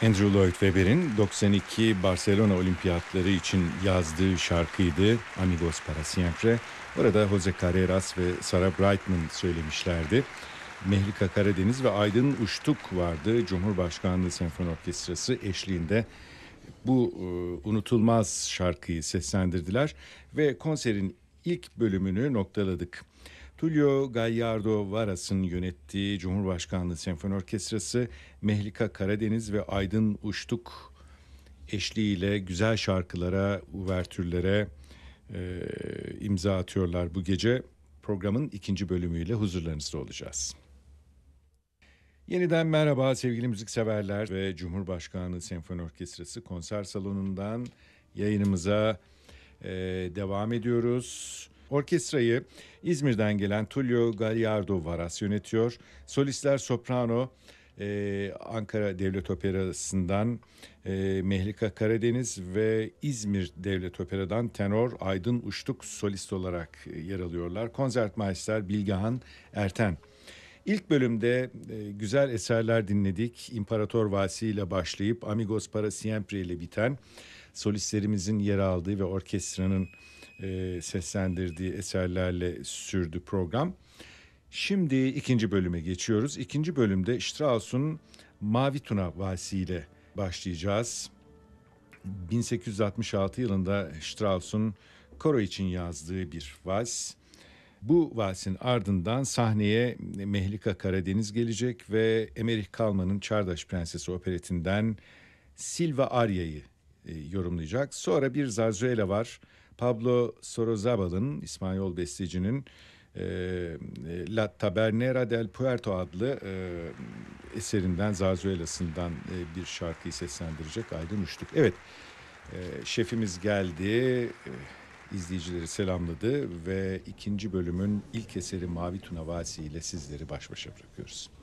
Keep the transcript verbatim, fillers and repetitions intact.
Andrew Lloyd Webber'in doksan iki Barcelona Olimpiyatları için yazdığı şarkıydı Amigos para siempre. Orada Jose Carreras ve Sarah Brightman söylemişlerdi. Mehlika Karadeniz ve Aydın Uçtuk vardı. Cumhurbaşkanlığı Senfoni Orkestrası eşliğinde bu e, unutulmaz şarkıyı seslendirdiler ve konserin ilk bölümünü noktaladık. Tullio Gallardo Varas'ın yönettiği Cumhurbaşkanlığı Senfoni Orkestrası Mehlika Karadeniz ve Aydın Uçtuk eşliğiyle güzel şarkılara, uvertürlere e, imza atıyorlar bu gece. Programın ikinci bölümüyle huzurlarınızda olacağız. Yeniden merhaba sevgili müzikseverler ve Cumhurbaşkanlığı Senfoni Orkestrası konser salonundan yayınımıza e, devam ediyoruz. Orkestrayı İzmir'den gelen Tullio Gallardo Varas yönetiyor. Solistler soprano, e, Ankara Devlet Operası'ndan e, Mehlika Karadeniz ve İzmir Devlet Opera'dan tenor Aydın Uçtuk solist olarak yer alıyorlar. Konsertmeister Bilgehan Erten. İlk bölümde e, güzel eserler dinledik. İmparator Valsi ile başlayıp Amigos para siempre ile biten solistlerimizin yer aldığı ve orkestranın e, seslendirdiği eserlerle sürdü program. Şimdi ikinci bölüme geçiyoruz. İkinci bölümde Strauss'un Mavi Tuna Valsi ile başlayacağız. bin sekiz yüz altmış altı yılında Strauss'un koro için yazdığı bir vals. Bu valsin ardından sahneye Mehlika Karadeniz gelecek ve Emmerich Kalman'ın Çağdaş Prensesi operetinden Silva Arya'yı e, yorumlayacak. Sonra bir zarzuela var. Pablo Sorozabal'ın, İspanyol bestecinin e, La Tabernera del Puerto adlı e, eserinden, zarzuelasından e, bir şarkıyı seslendirecek Aydın Uçtuk. Evet, e, şefimiz geldi. E, izleyicileri selamladı ve ikinci bölümün ilk eseri Mavi Tuna Valsi ile sizleri baş başa bırakıyoruz.